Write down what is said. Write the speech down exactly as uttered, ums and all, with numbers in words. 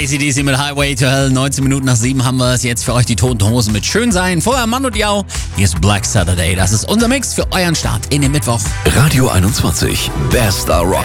A C D C mit Highway to Hell. neunzehn Minuten nach sieben haben wir es jetzt für euch, die Toten Hosen mit Schön sein. Vorher Mann und Jau. Hier ist Black Saturday. Das ist unser Mix für euren Start in den Mittwoch. Radio einundzwanzig. Bester Rock.